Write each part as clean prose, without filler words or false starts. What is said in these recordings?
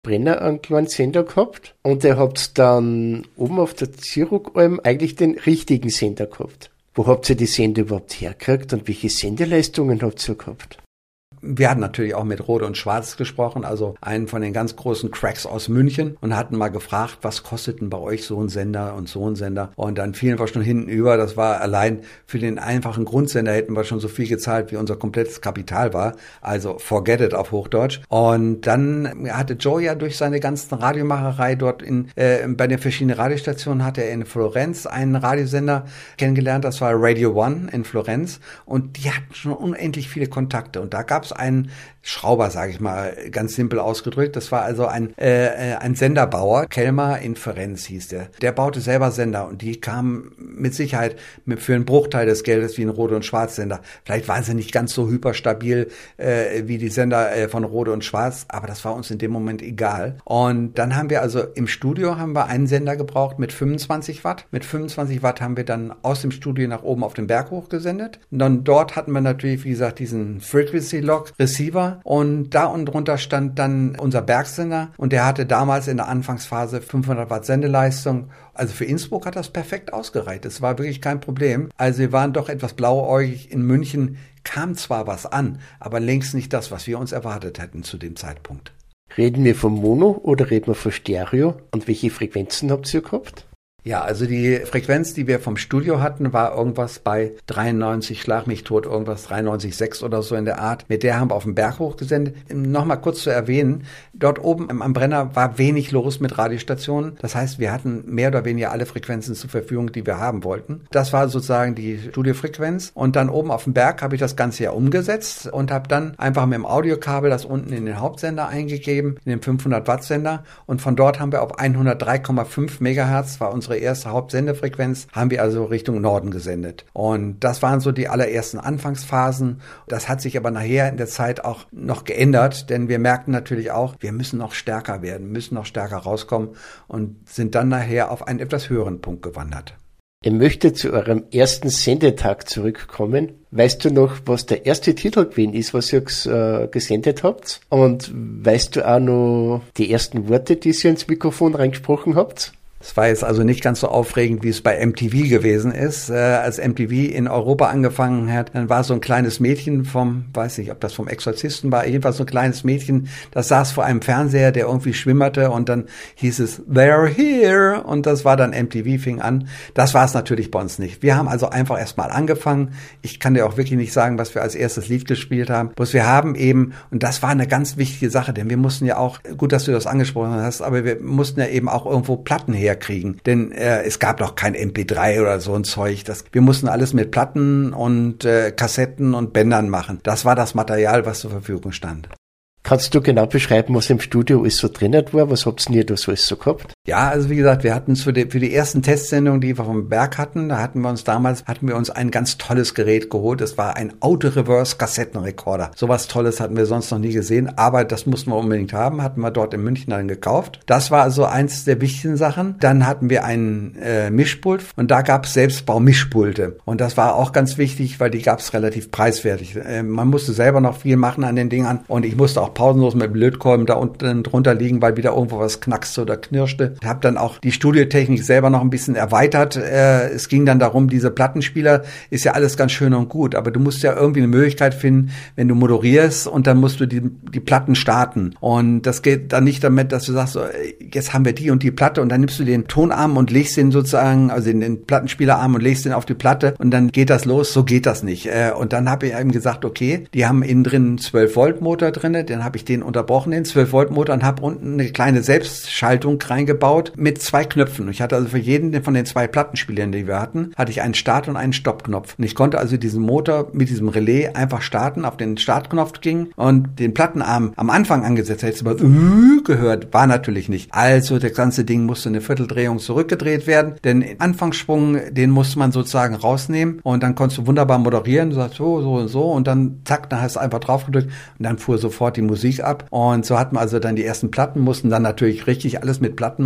Brenner einen kleinen Sender gehabt und ihr habt dann oben auf der Zieruckalm eigentlich den richtigen Sender gehabt. Wo habt ihr die Sender überhaupt hergekriegt und welche Sendeleistungen habt ihr gehabt? Wir hatten natürlich auch mit Rot und Schwarz gesprochen, also einen von den ganz großen Cracks aus München, und hatten mal gefragt, was kostet denn bei euch so ein Sender und so ein Sender? Und dann fielen wir schon hinten über. Das war allein für den einfachen Grundsender hätten wir schon so viel gezahlt, wie unser komplettes Kapital war. Also forget it auf Hochdeutsch. Und dann hatte Joe ja durch seine ganzen Radiomacherei dort bei den verschiedenen Radiostationen hat er in Florenz einen Radiosender kennengelernt. Das war Radio One in Florenz. Und die hatten schon unendlich viele Kontakte. Und da gab es einen Schrauber, sage ich mal, ganz simpel ausgedrückt. Das war also ein Senderbauer, Kelmer in Ferenz hieß der. Der baute selber Sender und die kamen mit Sicherheit für einen Bruchteil des Geldes wie ein Rot- und Schwarz-Sender. Vielleicht waren sie nicht ganz so hyperstabil wie die Sender von Rot und Schwarz, aber das war uns in dem Moment egal. Und dann haben wir also im Studio einen Sender gebraucht mit 25 Watt. Mit 25 Watt haben wir dann aus dem Studio nach oben auf den Berg hochgesendet. Und dann dort hatten wir natürlich, wie gesagt, diesen Frequency-Lock Receiver und da unten drunter stand dann unser Bergsender und der hatte damals in der Anfangsphase 500 Watt Sendeleistung. Also für Innsbruck hat das perfekt ausgereicht. Das war wirklich kein Problem. Also wir waren doch etwas blauäugig. In München kam zwar was an, aber längst nicht das, was wir uns erwartet hätten zu dem Zeitpunkt. Reden wir vom Mono oder reden wir von Stereo? Und welche Frequenzen habt ihr gehabt? Ja, also die Frequenz, die wir vom Studio hatten, war irgendwas bei 93, schlag mich tot, irgendwas 93,6 oder so in der Art. Mit der haben wir auf den Berg hochgesendet. Nochmal kurz zu erwähnen, dort oben am Brenner war wenig los mit Radiostationen. Das heißt, wir hatten mehr oder weniger alle Frequenzen zur Verfügung, die wir haben wollten. Das war sozusagen die Studiofrequenz. Und dann oben auf dem Berg habe ich das Ganze ja umgesetzt und habe dann einfach mit dem Audiokabel das unten in den Hauptsender eingegeben, in den 500 Watt Sender. Und von dort haben wir auf 103,5 Megahertz, war unsere erste Hauptsendefrequenz, haben wir also Richtung Norden gesendet. Und das waren so die allerersten Anfangsphasen. Das hat sich aber nachher in der Zeit auch noch geändert, denn wir merkten natürlich auch, wir müssen noch stärker werden, müssen noch stärker rauskommen und sind dann nachher auf einen etwas höheren Punkt gewandert. Ich möchte zu eurem ersten Sendetag zurückkommen. Weißt du noch, was der erste Titel gewesen ist, was ihr gesendet habt? Und weißt du auch noch die ersten Worte, die ihr ins Mikrofon reingesprochen habt? Es war jetzt also nicht ganz so aufregend, wie es bei MTV gewesen ist. Als MTV in Europa angefangen hat, dann war so ein kleines Mädchen weiß nicht, ob das vom Exorzisten war, jedenfalls so ein kleines Mädchen, das saß vor einem Fernseher, der irgendwie schwimmerte und dann hieß es, they're here, und das war dann MTV, fing an. Das war es natürlich bei uns nicht. Wir haben also einfach erstmal angefangen. Ich kann dir auch wirklich nicht sagen, was wir als erstes Lied gespielt haben. Bloß wir haben eben, und das war eine ganz wichtige Sache, denn wir mussten ja auch, gut, dass du das angesprochen hast, aber wir mussten ja eben auch irgendwo Platten her kriegen. Denn es gab noch kein MP3 oder so ein Zeug. Wir mussten alles mit Platten und Kassetten und Bändern machen. Das war das Material, was zur Verfügung stand. Kannst du genau beschreiben, was im Studio alles so drin war? Was habt ihr da so alles so gehabt? Ja, also wie gesagt, wir hatten für die ersten Testsendungen, die wir vom Berg hatten, da hatten wir uns ein ganz tolles Gerät geholt. Das war ein Auto-Reverse-Kassettenrekorder. Sowas Tolles hatten wir sonst noch nie gesehen, aber das mussten wir unbedingt haben, hatten wir dort in München dann gekauft. Das war also eins der wichtigen Sachen. Dann hatten wir einen Mischpult und da gab es Selbstbau-Mischpulte. Und das war auch ganz wichtig, weil die gab es relativ preiswertig. Man musste selber noch viel machen an den Dingern und ich musste auch pausenlos mit dem Lötkolben da unten drunter liegen, weil wieder irgendwo was knackste oder knirschte. Ich habe dann auch die Studiotechnik selber noch ein bisschen erweitert. Es ging dann darum, diese Plattenspieler ist ja alles ganz schön und gut, aber du musst ja irgendwie eine Möglichkeit finden, wenn du moderierst und dann musst du die Platten starten. Und das geht dann nicht damit, dass du sagst, so, jetzt haben wir die und die Platte und dann nimmst du den Tonarm und legst den sozusagen, also den Plattenspielerarm und legst den auf die Platte und dann geht das los. So geht das nicht. Und dann habe ich eben gesagt, okay, die haben innen drin einen 12-Volt-Motor drin, dann habe ich den unterbrochen, den 12-Volt-Motor, und habe unten eine kleine Selbstschaltung reingebaut mit 2 Knöpfen. Ich hatte also für jeden von den 2 Plattenspielern, die wir hatten, hatte ich einen Start- und einen Stoppknopf. Und ich konnte also diesen Motor mit diesem Relais einfach starten, auf den Startknopf ging und den Plattenarm am Anfang angesetzt. Hättest du mal gehört, war natürlich nicht. Also das ganze Ding musste eine Vierteldrehung zurückgedreht werden, denn den Anfangsschwung, den musste man sozusagen rausnehmen und dann konntest du wunderbar moderieren. Du sagst so und so und dann zack, dann hast du einfach drauf gedrückt und dann fuhr sofort die Musik ab. Und so hatten wir also dann die ersten Platten, mussten dann natürlich richtig alles mit Platten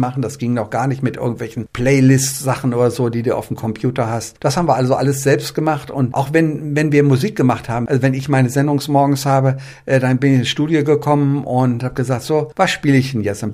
machen. Das ging noch gar nicht mit irgendwelchen Playlist-Sachen oder so, die du auf dem Computer hast. Das haben wir also alles selbst gemacht. Und auch wenn wir Musik gemacht haben, also wenn ich meine Sendungsmorgens habe, dann bin ich ins Studio gekommen und habe gesagt, so, was spiele ich denn jetzt? Dann